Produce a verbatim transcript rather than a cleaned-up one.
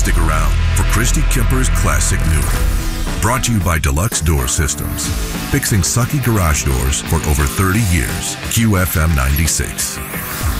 Stick around for Christy Kemper's Classic New. Brought to you by Deluxe Door Systems. Fixing sucky garage doors for over thirty years. Q F M ninety-six.